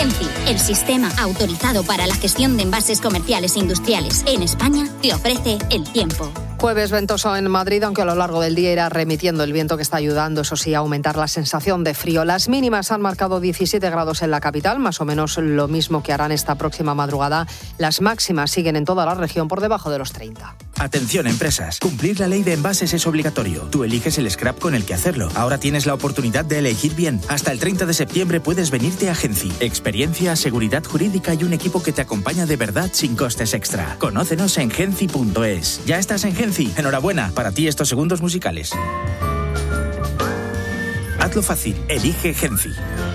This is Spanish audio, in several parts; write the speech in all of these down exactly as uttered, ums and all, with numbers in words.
Genci, el sistema autorizado para la gestión de envases comerciales e industriales en España, te ofrece el tiempo. Jueves ventoso en Madrid, aunque a lo largo del día irá remitiendo el viento que está ayudando, eso sí, a aumentar la sensación de frío. Las mínimas han marcado diecisiete grados en la capital, más o menos lo mismo que harán esta próxima madrugada. Las máximas siguen en toda la región por debajo de los treinta. Atención, empresas. Cumplir la ley de envases es obligatorio. Tú eliges el scrap con el que hacerlo. Ahora tienes la oportunidad de elegir bien. Hasta el treinta de septiembre puedes venirte a Genci. Experiencia, seguridad jurídica y un equipo que te acompaña de verdad sin costes extra. Conócenos en genci punto es. ¿Ya estás en Genci? Enhorabuena, para ti estos segundos musicales. Hazlo fácil, elige Genci.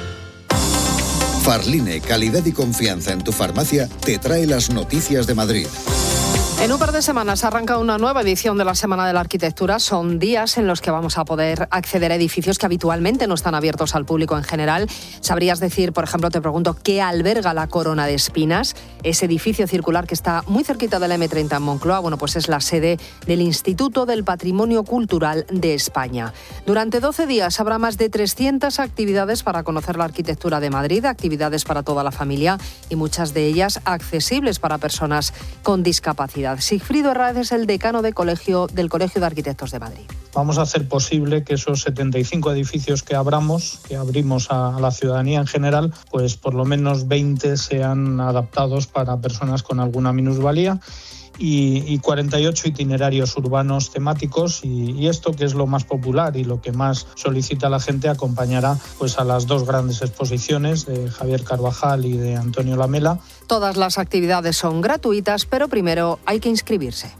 Farline, calidad y confianza en tu farmacia, te trae las noticias de Madrid. En un par de semanas arranca una nueva edición de la Semana de la Arquitectura. Son días en los que vamos a poder acceder a edificios que habitualmente no están abiertos al público en general. ¿Sabrías decir, por ejemplo, te pregunto, qué alberga la Corona de Espinas? Ese edificio circular que está muy cerquita de la eme treinta en Moncloa, bueno, pues es la sede del Instituto del Patrimonio Cultural de España. Durante doce días habrá más de trescientas actividades para conocer la arquitectura de Madrid, actividades para toda la familia y muchas de ellas accesibles para personas con discapacidad. Sigfrido Herráez es el decano de colegio, del Colegio de Arquitectos de Madrid. Vamos a hacer posible que esos setenta y cinco edificios que abramos, que abrimos a, a la ciudadanía en general, pues por lo menos veinte sean adaptados para personas con alguna minusvalía. Y, y cuarenta y ocho itinerarios urbanos temáticos y, y esto, que es lo más popular y lo que más solicita la gente, acompañará pues a las dos grandes exposiciones de Javier Carvajal y de Antonio Lamela. Todas las actividades son gratuitas, pero primero hay que inscribirse.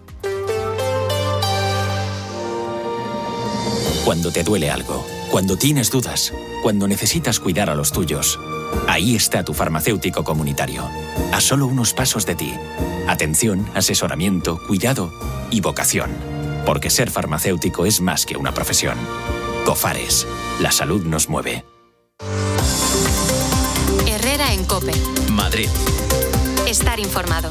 Cuando te duele algo, cuando tienes dudas, cuando necesitas cuidar a los tuyos, ahí está tu farmacéutico comunitario, a solo unos pasos de ti. Atención, asesoramiento, cuidado y vocación. Porque ser farmacéutico es más que una profesión. Cofares, la salud nos mueve. Herrera en COPE. Madrid. Estar informado.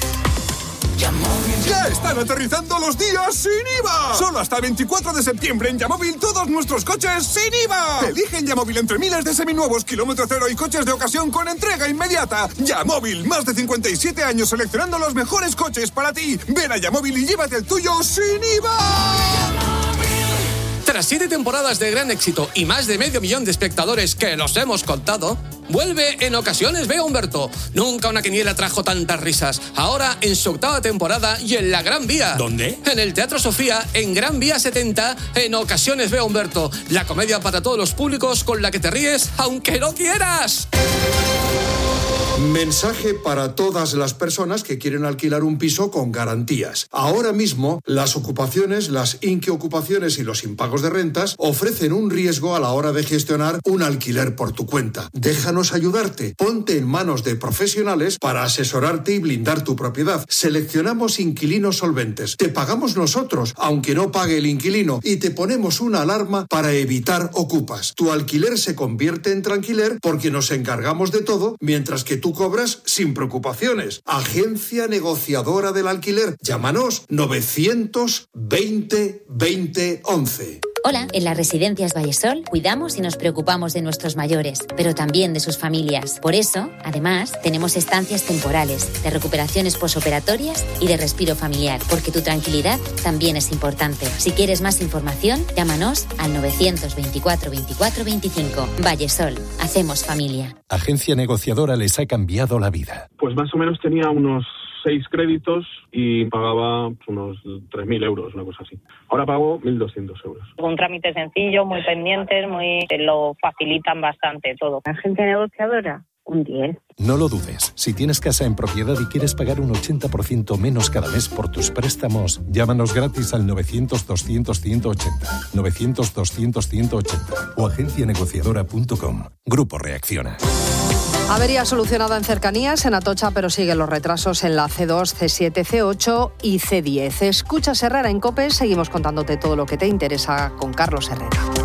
¡Ya están aterrizando los días sin I V A! Solo hasta el veinticuatro de septiembre en Yamóvil todos nuestros coches sin I V A. Elige en Yamóvil entre miles de seminuevos, kilómetro cero y coches de ocasión con entrega inmediata. Yamóvil, más de cincuenta y siete años seleccionando los mejores coches para ti. Ven a Yamóvil y llévate el tuyo sin I V A. Tras siete temporadas de gran éxito y más de medio millón de espectadores que los hemos contado, vuelve En Ocasiones Veo a Humberto. Nunca una quiniela trajo tantas risas. Ahora en su octava temporada y en la Gran Vía. ¿Dónde? En el Teatro Sofía, en Gran Vía setenta, En Ocasiones Veo a Humberto. La comedia para todos los públicos con la que te ríes aunque no quieras. Mensaje para todas las personas que quieren alquilar un piso con garantías. Ahora mismo, las ocupaciones, las inquiocupaciones y los impagos de rentas ofrecen un riesgo a la hora de gestionar un alquiler por tu cuenta. Déjanos ayudarte. Ponte en manos de profesionales para asesorarte y blindar tu propiedad. Seleccionamos inquilinos solventes. Te pagamos nosotros, aunque no pague el inquilino, y te ponemos una alarma para evitar ocupas. Tu alquiler se convierte en tranquiler porque nos encargamos de todo, mientras que tú cobras sin preocupaciones. Agencia negociadora del alquiler. Llámanos novecientos veinte veinte once. Hola, en las residencias Vallesol cuidamos y nos preocupamos de nuestros mayores, pero también de sus familias. Por eso, además, tenemos estancias temporales, de recuperaciones posoperatorias y de respiro familiar, porque tu tranquilidad también es importante. Si quieres más información, llámanos al novecientos veinticuatro veinticuatro veinticinco. Vallesol, hacemos familia. Agencia negociadora les ha cambiado la vida. Pues más o menos tenía unos seis créditos y pagaba unos tres mil euros, una cosa así. Ahora pago mil doscientos euros. Un trámite sencillo, muy pendientes, muy te lo facilitan bastante todo. Agencia negociadora, un diez. No lo dudes. Si tienes casa en propiedad y quieres pagar un ochenta por ciento menos cada mes por tus préstamos, llámanos gratis al novecientos doscientos ciento ochenta, novecientos doscientos ciento ochenta o agencia negociadora punto com. Grupo Reacciona. Avería solucionada en cercanías en Atocha, pero siguen los retrasos en la ce dos, ce siete, ce ocho y ce diez. Escuchas Herrera en COPE, seguimos contándote todo lo que te interesa con Carlos Herrera.